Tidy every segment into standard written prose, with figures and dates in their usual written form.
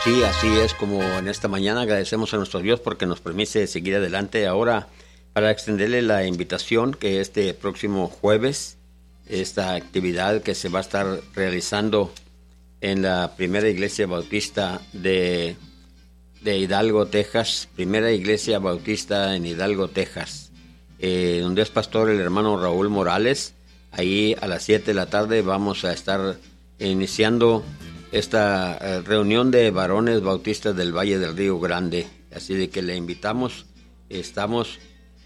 Sí, así es, como en esta mañana agradecemos a nuestro Dios porque nos permite seguir adelante. Ahora, para extenderle la invitación que este próximo jueves, esta actividad que se va a estar realizando en la primera iglesia bautista de Hidalgo, Texas, primera iglesia bautista en Hidalgo, Texas, donde es pastor el hermano Raúl Morales. Ahí a las 7 de la tarde vamos a estar iniciando esta reunión de varones bautistas del Valle del Río Grande. Así de que le invitamos. Estamos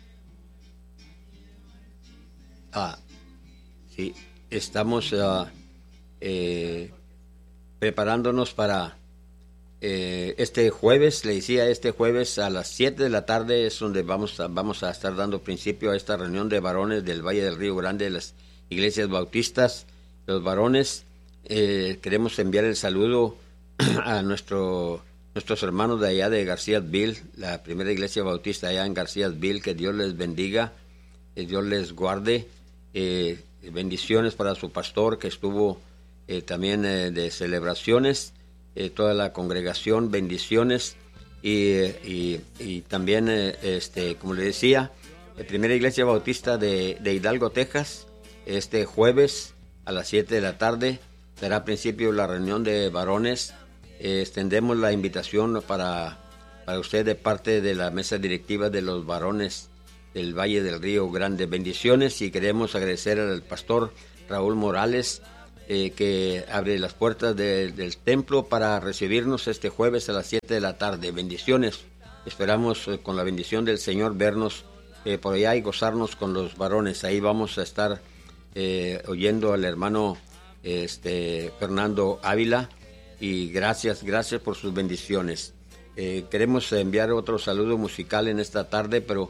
preparándonos para este jueves. Le decía, este jueves a las 7 de la tarde es donde vamos a estar dando principio a esta reunión de varones del Valle del Río Grande, de las iglesias bautistas. Los varones, queremos enviar el saludo a nuestros hermanos de allá de Garcíasville, la primera iglesia bautista allá en Garcíasville. Que Dios les bendiga, que Dios les guarde. Bendiciones para su pastor, que estuvo también de celebraciones, toda la congregación, bendiciones. Y también, como le decía, la primera iglesia bautista de Hidalgo, Texas, este jueves a las 7 de la tarde dará a principio la reunión de varones. Extendemos la invitación para usted de parte de la mesa directiva de los varones del Valle del Río Grande. Bendiciones, y queremos agradecer al pastor Raúl Morales, que abre las puertas del templo para recibirnos este jueves a las 7 de la tarde. Bendiciones. Esperamos con la bendición del Señor vernos por allá y gozarnos con los varones. Ahí vamos a estar oyendo al hermano Fernando Ávila, y gracias por sus bendiciones. Queremos enviar otro saludo musical en esta tarde, pero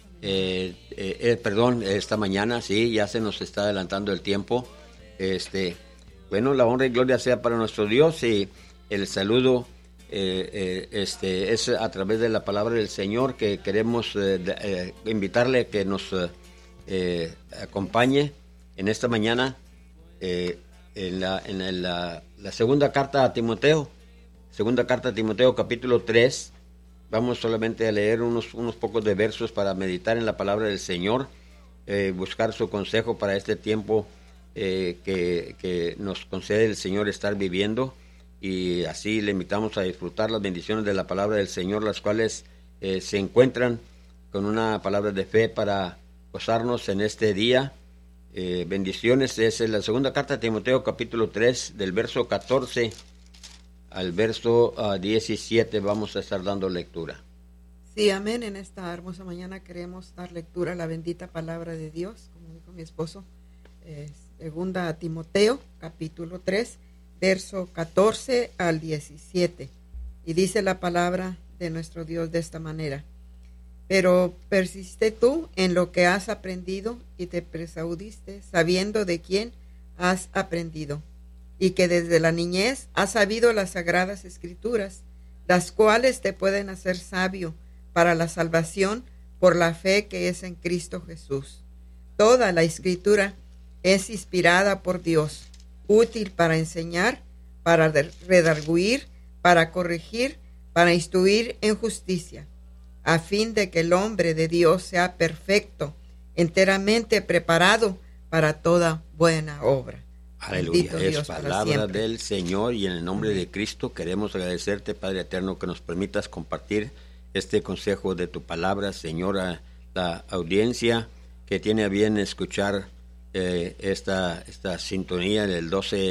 esta mañana, sí, ya se nos está adelantando el tiempo. Bueno, la honra y gloria sea para nuestro Dios, y el saludo es a través de la palabra del Señor, que queremos invitarle a que nos acompañe en esta mañana en la segunda carta a Timoteo, capítulo 3. Vamos solamente a leer unos pocos de versos para meditar en la palabra del Señor, buscar su consejo para este tiempo que nos concede el Señor estar viviendo, y así le invitamos a disfrutar las bendiciones de la palabra del Señor, las cuales se encuentran con una palabra de fe para gozarnos en este día. Bendiciones. Es en la segunda carta de Timoteo, capítulo 3, del verso 14 al verso 17 vamos a estar dando lectura. Sí, amén. En esta hermosa mañana queremos dar lectura a la bendita palabra de Dios, como dijo mi esposo. Segunda a Timoteo, capítulo 3, verso 14 al 17. Y dice la palabra de nuestro Dios de esta manera: pero persiste tú en lo que has aprendido y te persuadiste, sabiendo de quién has aprendido, y que desde la niñez has sabido las sagradas escrituras, las cuales te pueden hacer sabio para la salvación por la fe que es en Cristo Jesús. Toda la escritura es inspirada por Dios, útil para enseñar, para redarguir, para corregir, para instruir en justicia, a fin de que el hombre de Dios sea perfecto, enteramente preparado para toda buena obra. Aleluya, es palabra del Señor, y en el nombre de Cristo queremos agradecerte, Padre eterno, que nos permitas compartir este consejo de tu palabra, Señor, a la audiencia que tiene a bien escuchar esta sintonía del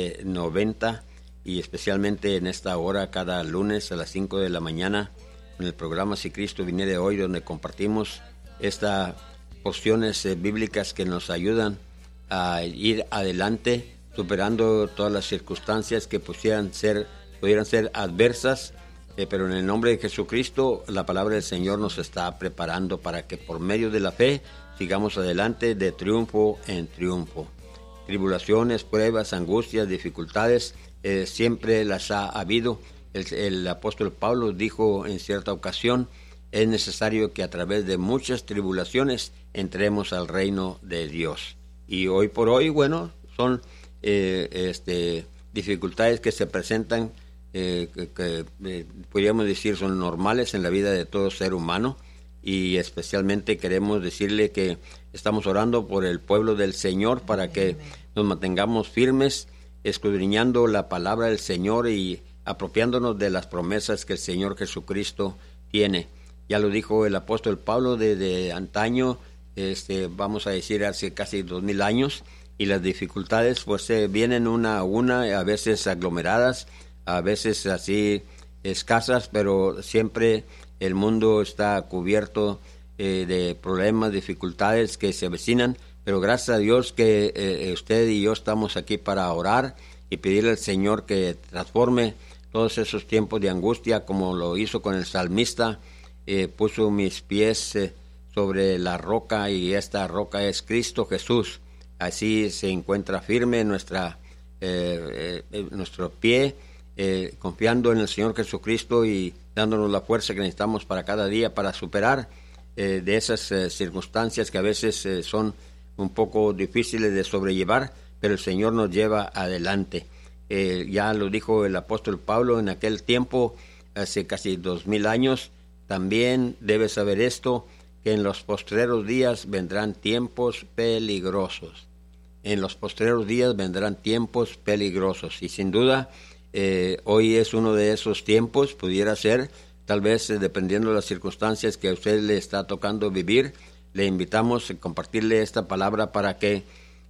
1290, y especialmente en esta hora cada lunes a las 5 de la mañana, en el programa Si Cristo Viniere Hoy, donde compartimos estas porciones bíblicas que nos ayudan a ir adelante, superando todas las circunstancias que pudieran ser adversas, pero en el nombre de Jesucristo la palabra del Señor nos está preparando para que por medio de la fe sigamos adelante de triunfo en triunfo. Tribulaciones, pruebas, angustias, dificultades, siempre las ha habido. El apóstol Pablo dijo en cierta ocasión: es necesario que a través de muchas tribulaciones entremos al reino de Dios. Y hoy por hoy, bueno, son dificultades que se presentan podríamos decir son normales en la vida de todo ser humano, y especialmente queremos decirle que estamos orando por el pueblo del Señor para que nos mantengamos firmes, escudriñando la palabra del Señor y apropiándonos de las promesas que el Señor Jesucristo tiene. Ya lo dijo el apóstol Pablo desde antaño, vamos a decir hace casi 2000 años, y las dificultades pues vienen una a una, a veces aglomeradas, a veces así escasas, pero siempre el mundo está cubierto de problemas, dificultades que se avecinan, pero gracias a Dios que usted y yo estamos aquí para orar y pedirle al Señor que transforme todos esos tiempos de angustia, como lo hizo con el salmista. Puso mis pies sobre la roca, y esta roca es Cristo Jesús. Así se encuentra firme nuestro pie, confiando en el Señor Jesucristo y dándonos la fuerza que necesitamos para cada día, para superar de esas circunstancias que a veces son un poco difíciles de sobrellevar, pero el Señor nos lleva adelante. Ya lo dijo el apóstol Pablo en aquel tiempo, hace casi 2000 años. También debes saber esto, que en los postreros días vendrán tiempos peligrosos. En los postreros días vendrán tiempos peligrosos, y sin duda hoy es uno de esos tiempos. Pudiera ser, tal vez dependiendo de las circunstancias que a usted le está tocando vivir. Le invitamos a compartirle esta palabra para que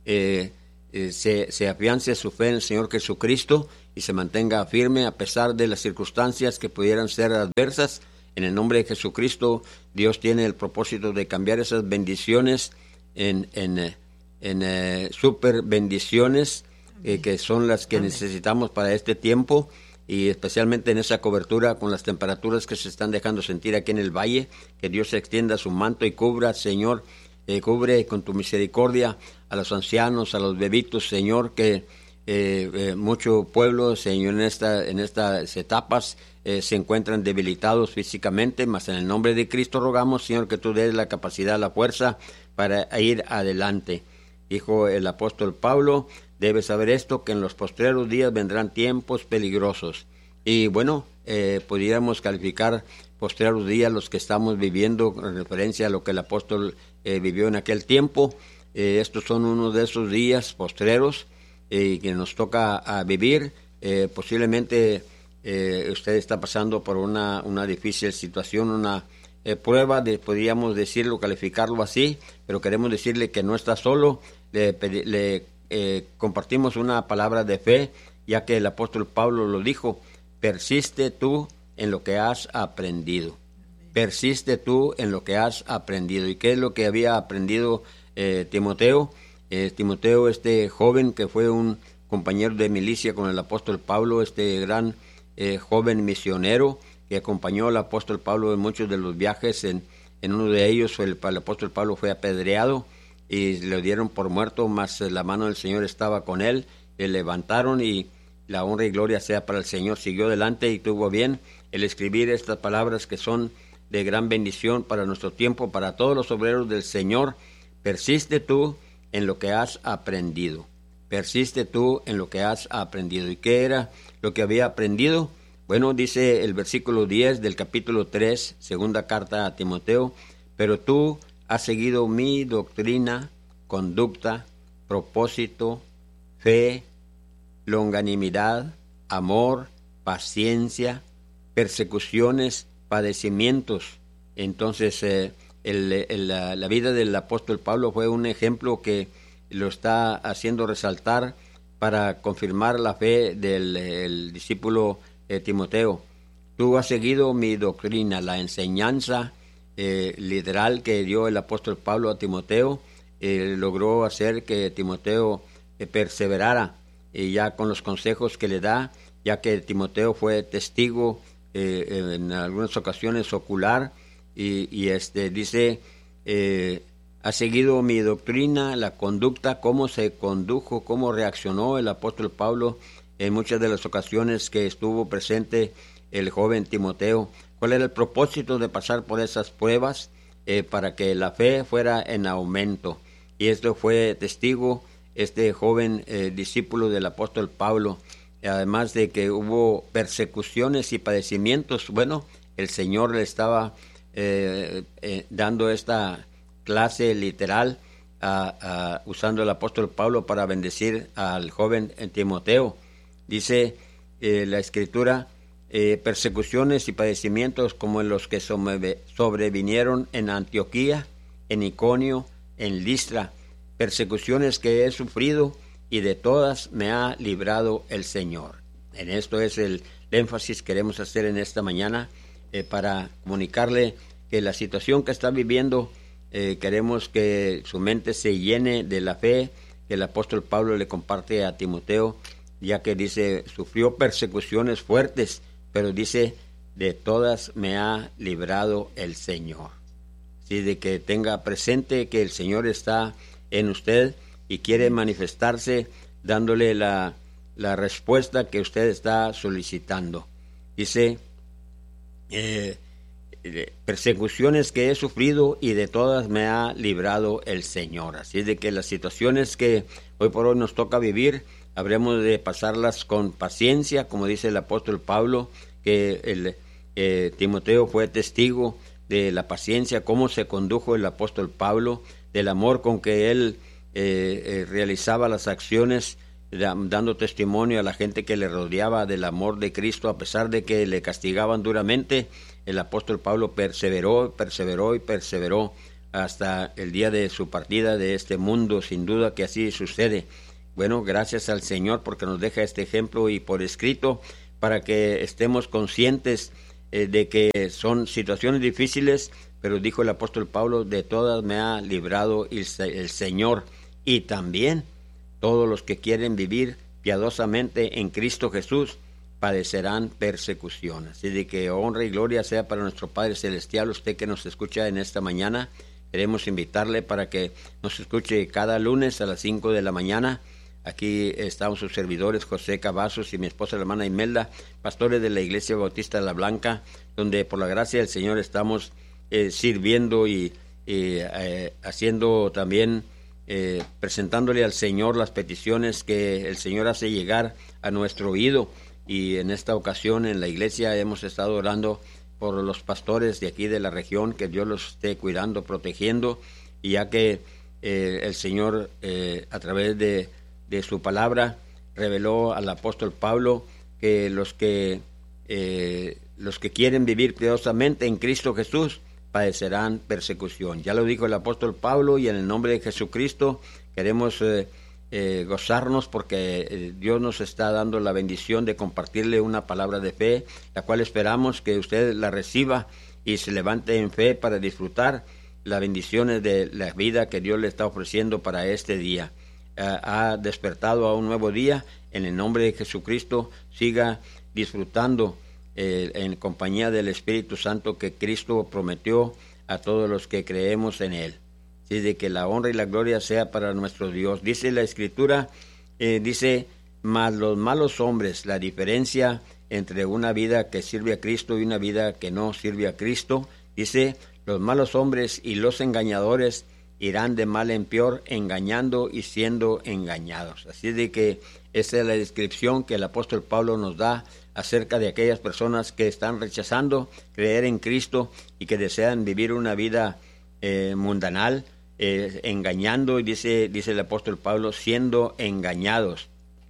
se afiance su fe en el Señor Jesucristo y se mantenga firme a pesar de las circunstancias que pudieran ser adversas. En el nombre de Jesucristo, Dios tiene el propósito de cambiar esas bendiciones en super bendiciones, que son las que necesitamos para este tiempo, y especialmente en esa cobertura con las temperaturas que se están dejando sentir aquí en el valle. Que Dios extienda su manto y cubra, Señor, cubre con tu misericordia a los ancianos, a los bebitos, Señor, que mucho pueblo, Señor, en estas etapas se encuentran debilitados físicamente, mas en el nombre de Cristo rogamos, Señor, que tú des la capacidad, la fuerza para ir adelante. Dijo el apóstol Pablo, debes saber esto, que en los postreros días vendrán tiempos peligrosos. Y bueno, pudiéramos calificar postreros días los que estamos viviendo en referencia a lo que el apóstol vivió en aquel tiempo. Estos son uno de esos días postreros que nos toca a vivir. Posiblemente usted está pasando por una difícil situación, una prueba, podríamos decirlo, calificarlo así, pero queremos decirle que no está solo. Le compartimos una palabra de fe, ya que el apóstol Pablo lo dijo: persiste tú en lo que has aprendido. Persiste tú en lo que has aprendido. ¿Y qué es lo que había aprendido Timoteo? Timoteo, este joven que fue un compañero de milicia con el apóstol Pablo, este gran joven misionero que acompañó al apóstol Pablo en muchos de los viajes. En uno de ellos el apóstol Pablo fue apedreado y le dieron por muerto, mas la mano del Señor estaba con él. Le levantaron, y la honra y gloria sea para el Señor. Siguió adelante y tuvo bien el escribir estas palabras que son de gran bendición para nuestro tiempo, para todos los obreros del Señor. Persiste tú en lo que has aprendido. Persiste tú en lo que has aprendido. ¿Y qué era lo que había aprendido? Bueno, dice el versículo 10 del capítulo 3, segunda carta a Timoteo: pero tú has seguido mi doctrina, conducta, propósito, fe, longanimidad, amor, paciencia, persecuciones, padecimientos. Entonces, la vida del apóstol Pablo fue un ejemplo que lo está haciendo resaltar para confirmar la fe del discípulo Timoteo. Tú has seguido mi doctrina, la enseñanza literal que dio el apóstol Pablo a Timoteo. Logró hacer que Timoteo perseverara, ya con los consejos que le da, ya que Timoteo fue testigo en algunas ocasiones ocular, y dice, ha seguido mi doctrina, la conducta, cómo se condujo, cómo reaccionó el apóstol Pablo en muchas de las ocasiones que estuvo presente el joven Timoteo. ¿Cuál era el propósito de pasar por esas pruebas? Para que la fe fuera en aumento. Y esto fue testigo este joven discípulo del apóstol Pablo, además de que hubo persecuciones y padecimientos, bueno, el Señor le estaba dando esta clase literal, usando el apóstol Pablo para bendecir al joven Timoteo. Dice la Escritura, persecuciones y padecimientos como los que sobrevinieron en Antioquía, en Iconio, en Listra, persecuciones que he sufrido y de todas me ha librado el Señor. En esto es el énfasis que queremos hacer en esta mañana, para comunicarle que la situación que está viviendo, queremos que su mente se llene de la fe que el apóstol Pablo le comparte a Timoteo, ya que dice, sufrió persecuciones fuertes, pero dice, de todas me ha librado el Señor. Así de que tenga presente que el Señor está en usted y quiere manifestarse dándole la respuesta que usted está solicitando. Dice, persecuciones que he sufrido y de todas me ha librado el Señor. Así de que las situaciones que hoy por hoy nos toca vivir, habremos de pasarlas con paciencia, como dice el apóstol Pablo, que Timoteo fue testigo de la paciencia, cómo se condujo el apóstol Pablo, del amor con que él realizaba las acciones, dando testimonio a la gente que le rodeaba del amor de Cristo, a pesar de que le castigaban duramente. El apóstol Pablo perseveró hasta el día de su partida de este mundo. Sin duda que así sucede. Bueno, gracias al Señor porque nos deja este ejemplo y por escrito, para que estemos conscientes de que son situaciones difíciles, pero dijo el apóstol Pablo, de todas me ha librado el Señor. Y también todos los que quieren vivir piadosamente en Cristo Jesús padecerán persecución. Así de que honra y gloria sea para nuestro Padre Celestial. Usted que nos escucha en esta mañana, queremos invitarle para que nos escuche cada lunes a las 5 de la mañana. Aquí estamos sus servidores, José Cavazos y mi esposa, la hermana Imelda, pastores de la Iglesia Bautista de La Blanca, donde por la gracia del Señor estamos sirviendo y haciendo también, presentándole al Señor las peticiones que el Señor hace llegar a nuestro oído. Y en esta ocasión en la iglesia hemos estado orando por los pastores de aquí de la región, que Dios los esté cuidando, protegiendo, y ya que el Señor a través de su palabra reveló al apóstol Pablo que los que quieren vivir piadosamente en Cristo Jesús padecerán persecución. Ya lo dijo el apóstol Pablo, y en el nombre de Jesucristo queremos gozarnos porque Dios nos está dando la bendición de compartirle una palabra de fe, la cual esperamos que usted la reciba y se levante en fe para disfrutar las bendiciones de la vida que Dios le está ofreciendo para este día. Ha despertado a un nuevo día. En el nombre de Jesucristo, siga disfrutando en compañía del Espíritu Santo que Cristo prometió a todos los que creemos en Él. Así de que la honra y la gloria sea para nuestro Dios. Dice la Escritura, dice, mas los malos hombres, la diferencia entre una vida que sirve a Cristo y una vida que no sirve a Cristo, dice, los malos hombres y los engañadores irán de mal en peor, engañando y siendo engañados. Así de que esa es la descripción que el apóstol Pablo nos da acerca de aquellas personas que están rechazando creer en Cristo y que desean vivir una vida mundanal, engañando, y dice el apóstol Pablo, siendo engañados,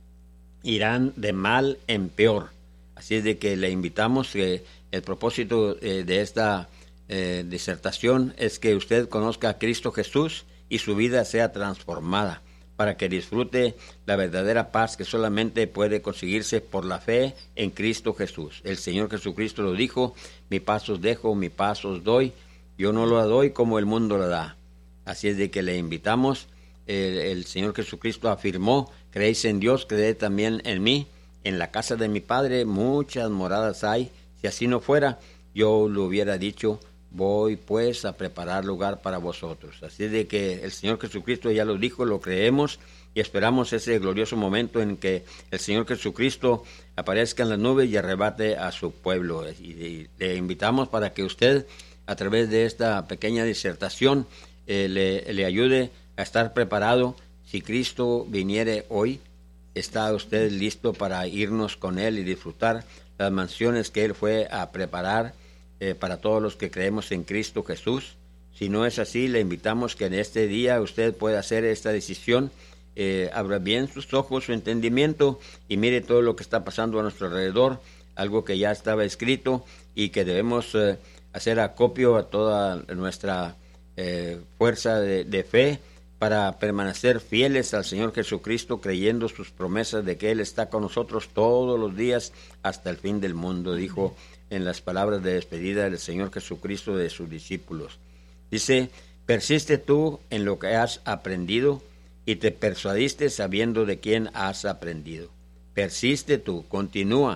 irán de mal en peor. Así es de que le invitamos, que el propósito de esta disertación es que usted conozca a Cristo Jesús y su vida sea transformada, para que disfrute la verdadera paz que solamente puede conseguirse por la fe en Cristo Jesús. El Señor Jesucristo lo dijo, mi paz os dejo, mi paz os doy, yo no lo doy como el mundo lo da. Así es de que le invitamos. El Señor Jesucristo afirmó, creéis en Dios, creed también en mí. En la casa de mi Padre muchas moradas hay. Si así no fuera, yo lo hubiera dicho, voy pues a preparar lugar para vosotros. Así es de que el Señor Jesucristo ya lo dijo, lo creemos y esperamos ese glorioso momento en que el Señor Jesucristo aparezca en las nubes y arrebate a su pueblo. Y le invitamos para que usted, a través de esta pequeña disertación, le ayude a estar preparado si Cristo viniere hoy. ¿Está usted listo para irnos con Él y disfrutar las mansiones que Él fue a preparar para todos los que creemos en Cristo Jesús? Si no es así, le invitamos que en este día usted pueda hacer esta decisión. Abra bien sus ojos, su entendimiento, y mire todo lo que está pasando a nuestro alrededor, algo que ya estaba escrito y que debemos hacer acopio a toda nuestra fuerza de fe para permanecer fieles al Señor Jesucristo, creyendo sus promesas de que Él está con nosotros todos los días hasta el fin del mundo, dijo en las palabras de despedida del Señor Jesucristo de sus discípulos. Dice: persiste tú en lo que has aprendido y te persuadiste sabiendo de quién has aprendido. Persiste tú, continúa,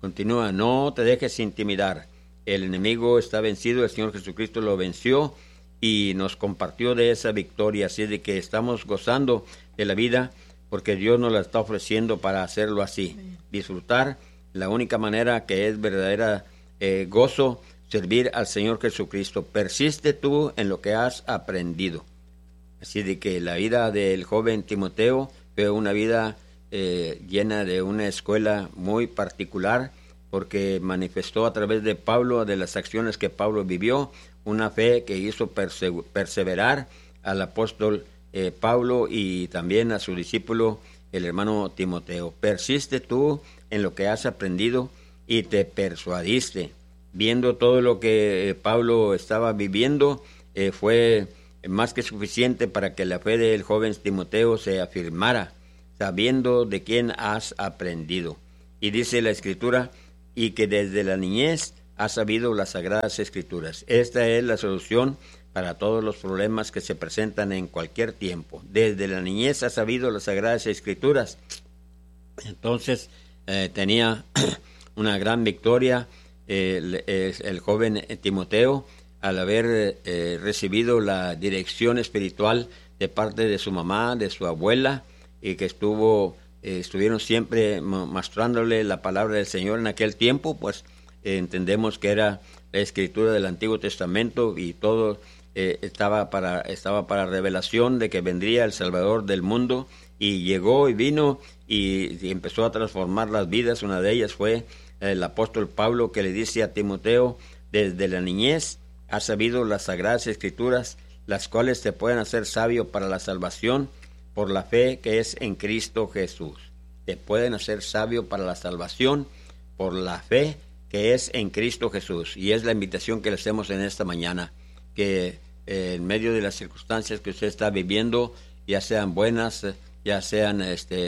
no te dejes intimidar. El enemigo está vencido, el Señor Jesucristo lo venció y nos compartió de esa victoria, así de que estamos gozando de la vida porque Dios nos la está ofreciendo para hacerlo así. Disfrutar la única manera que es verdadera gozo, servir al Señor Jesucristo. Persiste tú en lo que has aprendido. Así de que la vida del joven Timoteo fue una vida llena de una escuela muy particular, porque manifestó a través de Pablo, de las acciones que Pablo vivió, una fe que hizo perseverar al apóstol Pablo y también a su discípulo, el hermano Timoteo. Persiste tú en lo que has aprendido y te persuadiste. Viendo todo lo que Pablo estaba viviendo, fue más que suficiente para que la fe del joven Timoteo se afirmara, sabiendo de quién has aprendido. Y dice la Escritura, y que desde la niñez has sabido las Sagradas Escrituras. Esta es la solución para todos los problemas que se presentan en cualquier tiempo. Desde la niñez has sabido las Sagradas Escrituras. Entonces tenía una gran victoria el joven Timoteo al haber recibido la dirección espiritual de parte de su mamá, de su abuela, y que estuvieron siempre mostrándole la palabra del Señor en aquel tiempo. Pues entendemos que era la escritura del Antiguo Testamento y todo estaba para revelación de que vendría el Salvador del mundo, y llegó y vino y empezó a transformar las vidas. Una de ellas fue el apóstol Pablo, que le dice a Timoteo: desde la niñez has sabido las Sagradas Escrituras, las cuales te pueden hacer sabio para la salvación por la fe que es en Cristo Jesús. Te pueden hacer sabio para la salvación por la fe que es en Cristo Jesús. Y es la invitación que le hacemos en esta mañana, que en medio de las circunstancias que usted está viviendo, ya sean buenas, ya sean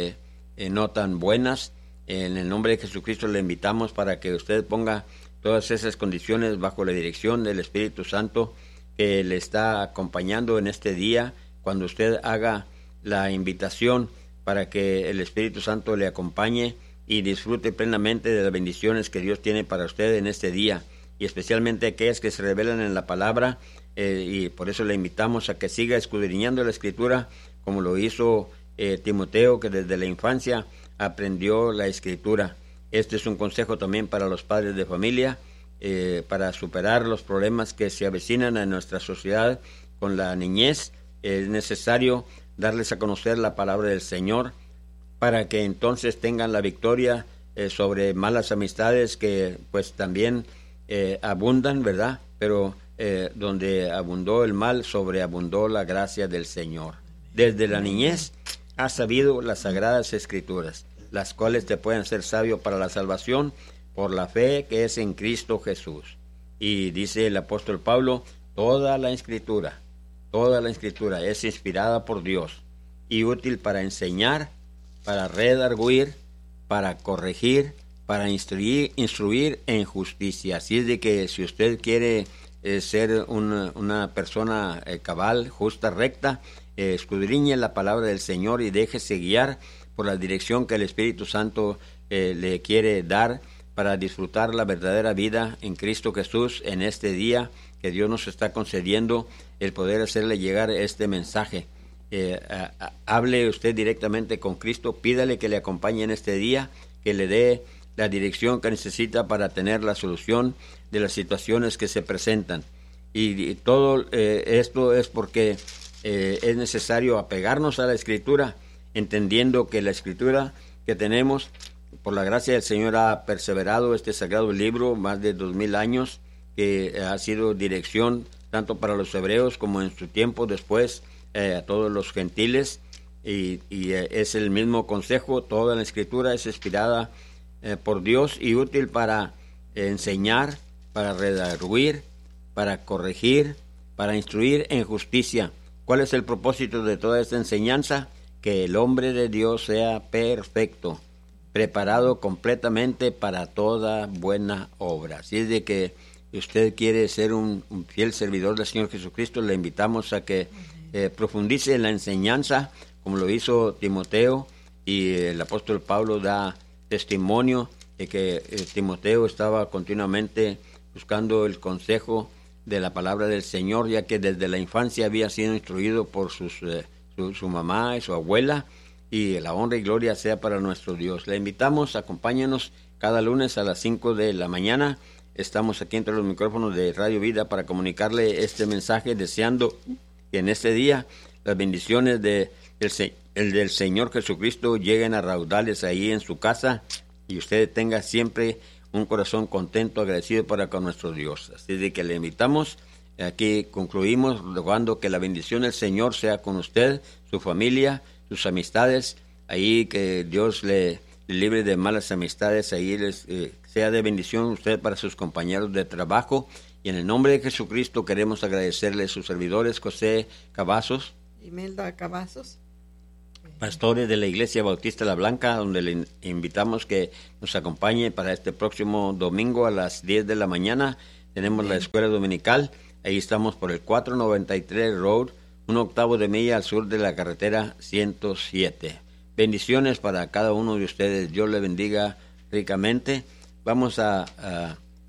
no tan buenas, en el nombre de Jesucristo le invitamos para que usted ponga todas esas condiciones bajo la dirección del Espíritu Santo, que le está acompañando en este día, cuando usted haga la invitación para que el Espíritu Santo le acompañe y disfrute plenamente de las bendiciones que Dios tiene para usted en este día, y especialmente aquellas que se revelan en la palabra, y por eso le invitamos a que siga escudriñando la Escritura, como lo hizo Timoteo, que desde la infancia aprendió la Escritura. Este es un consejo también para los padres de familia, para superar los problemas que se avecinan en nuestra sociedad con la niñez. Es necesario darles a conocer la palabra del Señor, para que entonces tengan la victoria sobre malas amistades que pues también abundan, ¿verdad? Pero donde abundó el mal, sobreabundó la gracia del Señor. Desde la niñez has sabido las Sagradas Escrituras, las cuales te pueden hacer sabio para la salvación por la fe que es en Cristo Jesús. Y dice el apóstol Pablo: toda la Escritura es inspirada por Dios y útil para enseñar, para redarguir, para corregir, para instruir en justicia. Así es de que si usted quiere ser una persona cabal, justa, recta, escudriñe la palabra del Señor y déjese guiar por la dirección que el Espíritu Santo le quiere dar para disfrutar la verdadera vida en Cristo Jesús en este día que Dios nos está concediendo, el poder hacerle llegar este mensaje. Hable usted directamente con Cristo, pídale que le acompañe en este día, que le dé la dirección que necesita para tener la solución de las situaciones que se presentan. Y todo esto es porque es necesario apegarnos a la Escritura, entendiendo que la Escritura que tenemos. Por la gracia del Señor ha perseverado este sagrado libro más de 2000 años, que ha sido dirección tanto para los hebreos como en su tiempo después a todos los gentiles, y es el mismo consejo. Toda la Escritura es inspirada por Dios y útil para enseñar, para redarguir, para corregir, para instruir en justicia. ¿Cuál es el propósito de toda esta enseñanza? Que el hombre de Dios sea perfecto, preparado completamente para toda buena obra. Así es de que usted quiere ser un fiel servidor del Señor Jesucristo, le invitamos a que profundice en la enseñanza, como lo hizo Timoteo, y el apóstol Pablo da testimonio de que Timoteo estaba continuamente buscando el consejo de la palabra del Señor, ya que desde la infancia había sido instruido por su mamá y su abuela, y la honra y gloria sea para nuestro Dios. Le invitamos, acompáñenos cada lunes a las 5 de la mañana. Estamos aquí entre los micrófonos de Radio Vida para comunicarle este mensaje, deseando que en este día las bendiciones del Señor Jesucristo lleguen a raudales ahí en su casa, y usted tenga siempre un corazón contento, agradecido para con nuestro Dios. Así de que le invitamos. Aquí concluimos rogando que la bendición del Señor sea con usted, su familia, sus amistades. Ahí que Dios le libre de malas amistades. Ahí sea de bendición usted para sus compañeros de trabajo. Y en el nombre de Jesucristo queremos agradecerle a sus servidores, José Cavazos, Imelda Cavazos, pastores de la Iglesia Bautista La Blanca, donde le invitamos que nos acompañe para este próximo domingo a las 10 de la mañana. Tenemos la escuela dominical. Ahí estamos por el 493 Road, 1/8 de milla al sur de la carretera 107. Bendiciones para cada uno de ustedes. Dios le bendiga ricamente. Vamos a